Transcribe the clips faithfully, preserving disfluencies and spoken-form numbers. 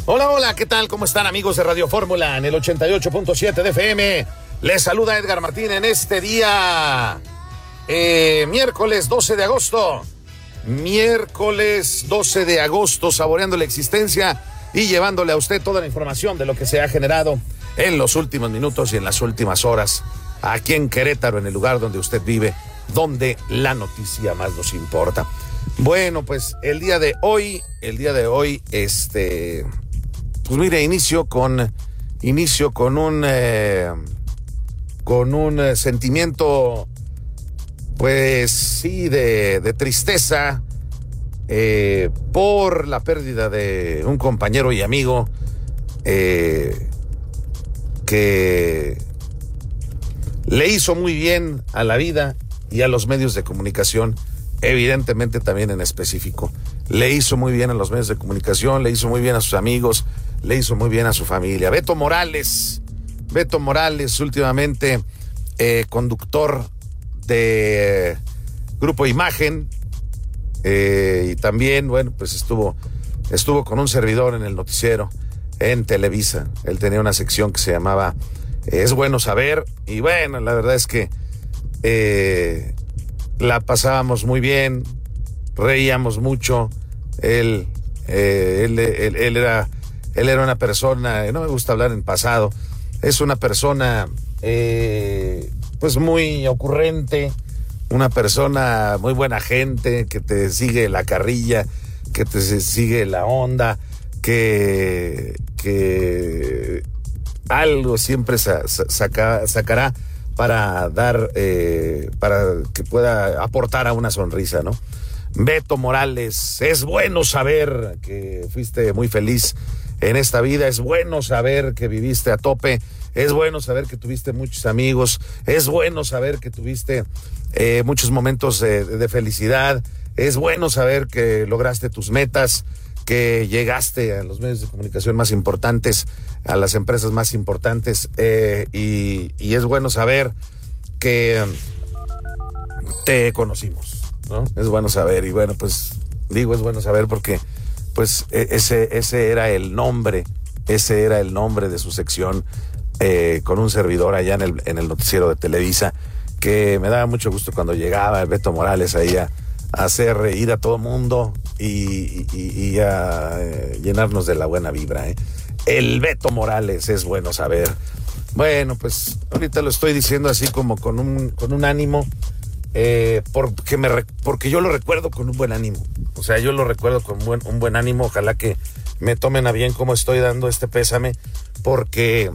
Hola, hola, ¿qué tal? ¿Cómo están, amigos de Radio Fórmula en el ochenta y ocho punto siete de F M? Les saluda Edgar Martín en este día, eh, miércoles doce de agosto. Miércoles doce de agosto, saboreando la existencia y llevándole a usted toda la información de lo que se ha generado en los últimos minutos y en las últimas horas, aquí en Querétaro, en el lugar donde usted vive, donde la noticia más nos importa. Bueno, pues el día de hoy, el día de hoy, este, pues mire, inicio con, inicio con un, eh, con un eh, sentimiento, pues sí, de, de tristeza, eh, por la pérdida de un compañero y amigo, eh, que le hizo muy bien a la vida y a los medios de comunicación, evidentemente también en específico. Le hizo muy bien a los medios de comunicación, le hizo muy bien a sus amigos, le hizo muy bien a su familia. Beto Morales, Beto Morales, últimamente eh, conductor de Grupo Imagen, eh, y también, bueno, pues estuvo, estuvo con un servidor en el noticiero en Televisa. Él tenía una sección que se llamaba eh, Es Bueno Saber, y bueno, la verdad es que eh, la pasábamos muy bien, reíamos mucho. Él, eh, él, él, él era, él era una persona, no me gusta hablar en pasado, es una persona eh, pues muy ocurrente, una persona muy buena gente, que te sigue la carrilla, que te sigue la onda, que, que algo siempre sa, saca, sacará para dar, eh, para que pueda aportar a una sonrisa, ¿no? Beto Morales, es bueno saber que fuiste muy feliz en esta vida, es bueno saber que viviste a tope, es bueno saber que tuviste muchos amigos, es bueno saber que tuviste eh, muchos momentos de, de felicidad, es bueno saber que lograste tus metas, que llegaste a los medios de comunicación más importantes, a las empresas más importantes, eh, y, y es bueno saber que te conocimos, ¿no? Es bueno saber, y bueno, pues digo es bueno saber porque pues ese, ese era el nombre, ese era el nombre de su sección, eh, con un servidor allá en el, en el noticiero de Televisa, que me daba mucho gusto cuando llegaba el Beto Morales ahí a, a hacer reír a todo mundo y, y, y a eh, llenarnos de la buena vibra, ¿eh? El Beto Morales, es bueno saber. Bueno, pues ahorita lo estoy diciendo así como con un, con un ánimo, eh, porque, me, porque yo lo recuerdo con un buen ánimo. O sea, yo lo recuerdo con buen, un buen ánimo. Ojalá que me tomen a bien cómo estoy dando este pésame, porque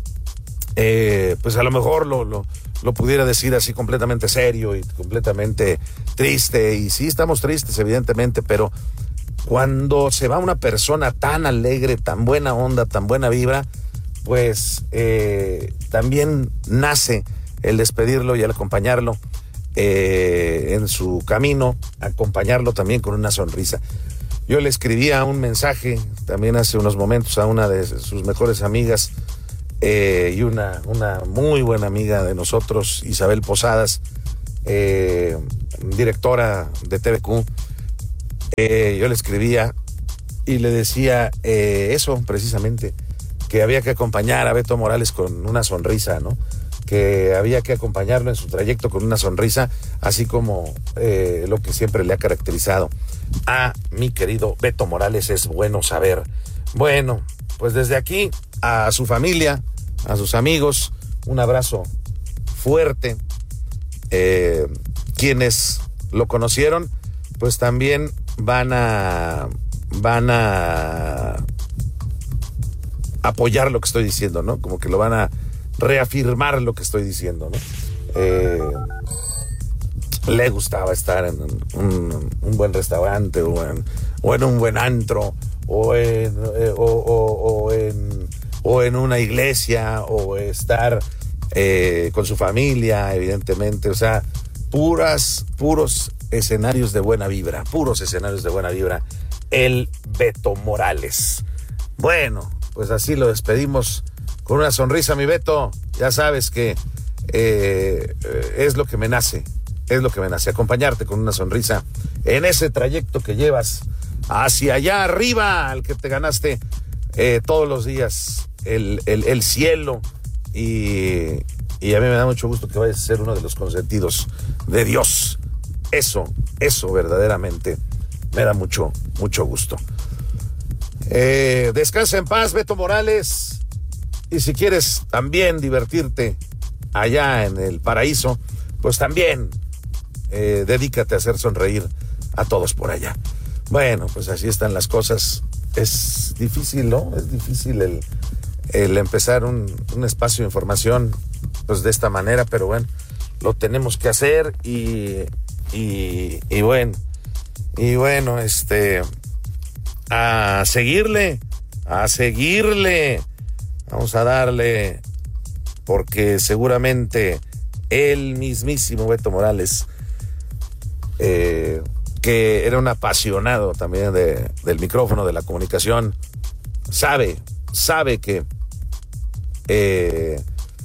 eh, pues a lo mejor lo, lo, lo pudiera decir así completamente serio y completamente triste. Y sí, estamos tristes, evidentemente, pero cuando se va una persona tan alegre, tan buena onda, tan buena vibra, pues eh, también nace el despedirlo y el acompañarlo eh, en su camino, acompañarlo también con una sonrisa. Yo le escribía un mensaje también hace unos momentos a una de sus mejores amigas, eh, y una, una muy buena amiga de nosotros, Isabel Posadas, eh, directora de T V Q. Eh, yo le escribía y le decía eh, eso precisamente, que había que acompañar a Beto Morales con una sonrisa, ¿no? Que había que acompañarlo en su trayecto con una sonrisa, así como eh, lo que siempre le ha caracterizado a mi querido Beto Morales. Es bueno saber. Bueno, pues desde aquí a su familia, a sus amigos, un abrazo fuerte. Eh, quienes lo conocieron, pues también van a van a apoyar lo que estoy diciendo, ¿no? Como que lo van a reafirmar lo que estoy diciendo, ¿no? Eh, le gustaba estar en un, un buen restaurante o en, o en un buen antro o en, eh, o, o, o, en, o en una iglesia o estar eh, con su familia, evidentemente. O sea, puras, puros escenarios de buena vibra, puros escenarios de buena vibra. El Beto Morales. Bueno, pues así lo despedimos con una sonrisa, mi Beto. Ya sabes que eh, es lo que me nace, es lo que me nace, acompañarte con una sonrisa en ese trayecto que llevas hacia allá arriba, al que te ganaste eh, todos los días el, el, el cielo y, y a mí me da mucho gusto que vayas a ser uno de los consentidos de Dios. Eso, eso verdaderamente me da mucho, mucho gusto. Eh, descansa en paz, Beto Morales. Y si quieres también divertirte allá en el paraíso, pues también eh, dedícate a hacer sonreír a todos por allá. Bueno, pues así están las cosas. Es difícil, ¿no? Es difícil el, el empezar un, un espacio de información pues de esta manera, pero bueno, lo tenemos que hacer y, y, y bueno, y bueno, este, a seguirle, a seguirle, vamos a darle, porque seguramente el mismísimo Beto Morales, eh, que era un apasionado también de, del micrófono, de la comunicación, sabe, sabe que eh,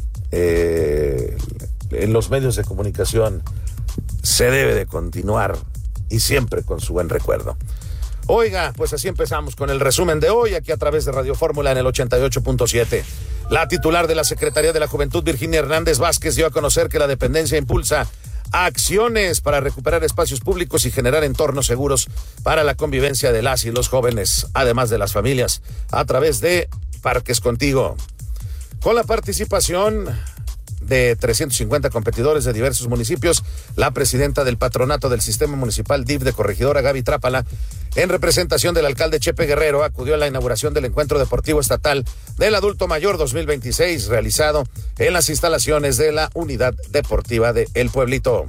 eh, en los medios de comunicación se debe de continuar y siempre con su buen recuerdo. Oiga, pues así empezamos con el resumen de hoy aquí a través de Radio Fórmula en el ochenta y ocho punto siete. La titular de la Secretaría de la Juventud, Virginia Hernández Vázquez, dio a conocer que la dependencia impulsa acciones para recuperar espacios públicos y generar entornos seguros para la convivencia de las y los jóvenes, además de las familias, a través de Parques Contigo. Con la participación de trescientos cincuenta competidores de diversos municipios, la presidenta del patronato del Sistema Municipal D I F de Corregidora, Gaby Trápala, en representación del alcalde Chepe Guerrero, acudió a la inauguración del Encuentro Deportivo Estatal del Adulto Mayor dos mil veintiséis, realizado en las instalaciones de la Unidad Deportiva de El Pueblito.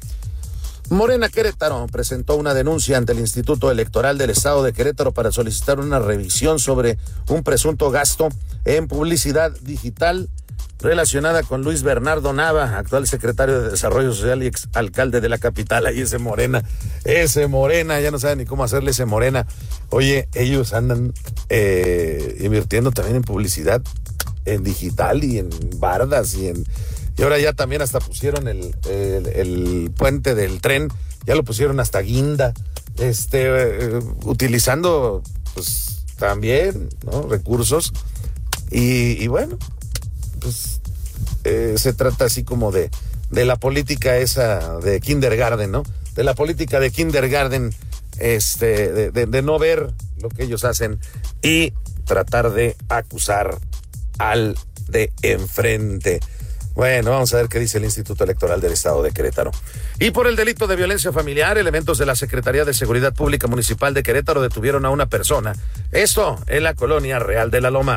Morena Querétaro presentó una denuncia ante el Instituto Electoral del Estado de Querétaro para solicitar una revisión sobre un presunto gasto en publicidad digital relacionada con Luis Bernardo Nava, actual secretario de Desarrollo Social y ex alcalde de la capital. Ahí ese Morena, ese Morena, ya no saben ni cómo hacerle ese Morena. Oye, ellos andan eh, invirtiendo también en publicidad, en digital y en bardas y en... Y ahora ya también hasta pusieron el, el, el puente del tren, ya lo pusieron hasta guinda, este, eh, utilizando pues también, ¿no?, recursos. Y, y bueno, pues eh, se trata así como de, de la política esa de kindergarten, ¿no? De la política de kindergarten, este, de, de, de no ver lo que ellos hacen y tratar de acusar al de enfrente. Bueno, vamos a ver qué dice el Instituto Electoral del Estado de Querétaro. Y por el delito de violencia familiar, elementos de la Secretaría de Seguridad Pública Municipal de Querétaro detuvieron a una persona. Esto en la colonia Real de la Loma.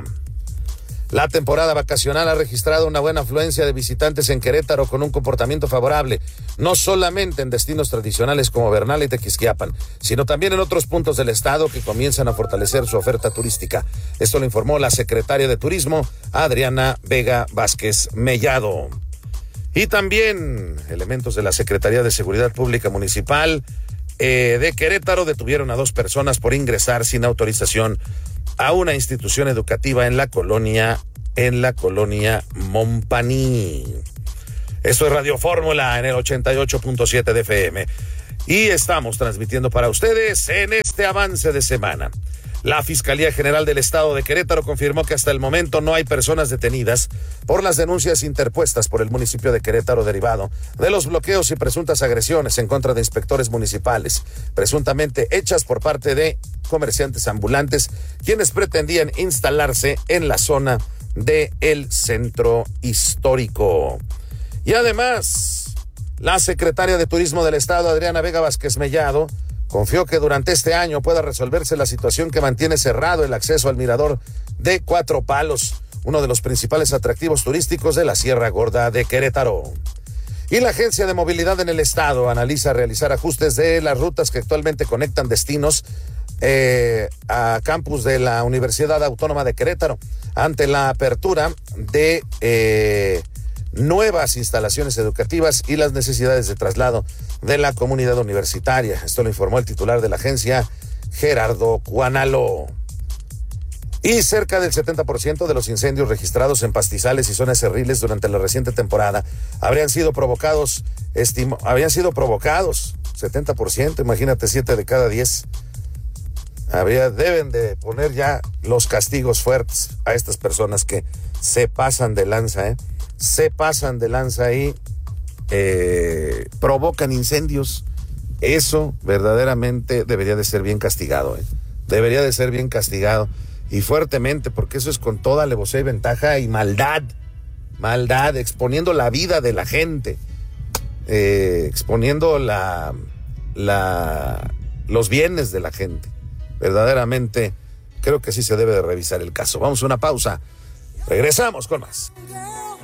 La temporada vacacional ha registrado una buena afluencia de visitantes en Querétaro con un comportamiento favorable, no solamente en destinos tradicionales como Bernal y Tequisquiapan, sino también en otros puntos del estado que comienzan a fortalecer su oferta turística. Esto lo informó la secretaria de Turismo, Adriana Vega Vázquez Mellado. Y también elementos de la Secretaría de Seguridad Pública Municipal eh, de Querétaro detuvieron a dos personas por ingresar sin autorización a una institución educativa en la colonia, en la colonia Montpaní. Esto es Radio Fórmula en el ochenta y ocho punto siete de F M. Y estamos transmitiendo para ustedes en este avance de semana. La Fiscalía General del Estado de Querétaro confirmó que hasta el momento no hay personas detenidas por las denuncias interpuestas por el municipio de Querétaro derivado de los bloqueos y presuntas agresiones en contra de inspectores municipales, presuntamente hechas por parte de comerciantes ambulantes, quienes pretendían instalarse en la zona del centro histórico. Y además, la secretaria de Turismo del Estado, Adriana Vega Vázquez Mellado, confió que durante este año pueda resolverse la situación que mantiene cerrado el acceso al mirador de Cuatro Palos, uno de los principales atractivos turísticos de la Sierra Gorda de Querétaro. Y la Agencia de Movilidad en el Estado analiza realizar ajustes de las rutas que actualmente conectan destinos eh, a campus de la Universidad Autónoma de Querétaro ante la apertura de eh, nuevas instalaciones educativas y las necesidades de traslado de la comunidad universitaria. Esto lo informó el titular de la agencia, Gerardo Cuanalo. Y cerca del setenta por ciento de los incendios registrados en pastizales y zonas cerriles durante la reciente temporada habrían sido provocados, estimo, habían sido provocados, setenta por ciento, imagínate, siete de cada diez. habría, deben de poner ya los castigos fuertes a estas personas que se pasan de lanza, ¿eh? Se pasan de lanza y eh, provocan incendios. Eso verdaderamente debería de ser bien castigado, ¿eh? Debería de ser bien castigado y fuertemente, porque eso es con toda alevosía y ventaja y maldad, maldad, exponiendo la vida de la gente, eh, exponiendo la, la, los bienes de la gente. Verdaderamente creo que sí se debe de revisar el caso. Vamos a una pausa, regresamos con más.